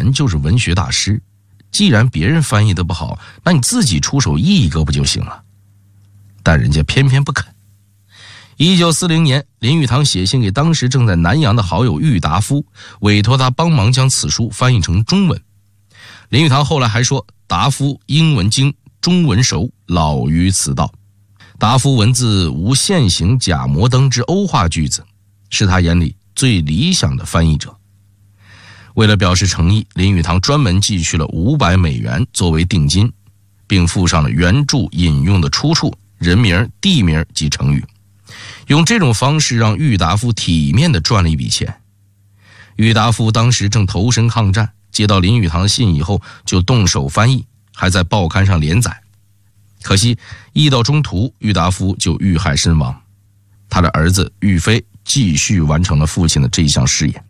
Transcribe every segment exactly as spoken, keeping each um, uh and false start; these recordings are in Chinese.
人就是文学大师，既然别人翻译的不好，那你自己出手译一个不就行了？但人家偏偏不肯。一九四零年，林语堂写信给当时正在南洋的好友郁达夫，委托他帮忙将此书翻译成中文。林语堂后来还说，达夫英文精，中文熟，老于此道。达夫文字无现行假摩登之欧化句子，是他眼里最理想的翻译者。为了表示诚意，林语堂专门寄去了五百美元作为定金，并附上了原著引用的出处、人名、地名及成语，用这种方式让郁达夫体面地赚了一笔钱。郁达夫当时正投身抗战，接到林语堂的信以后就动手翻译，还在报刊上连载。可惜译到中途，郁达夫就遇害身亡，他的儿子郁飞继续完成了父亲的这一项事业。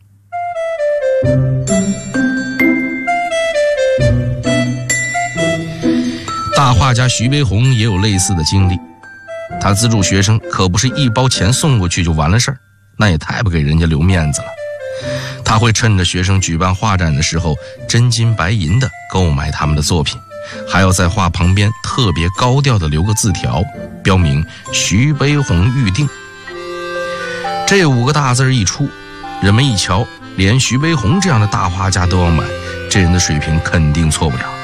大画家徐悲鸿也有类似的经历，他资助学生可不是一包钱送过去就完了事儿，那也太不给人家留面子了。他会趁着学生举办画展的时候，真金白银的购买他们的作品，还要在画旁边特别高调的留个字条，标明徐悲鸿预定。这五个大字一出，人们一瞧，连徐悲鸿这样的大画家都要买，这人的水平肯定错不了。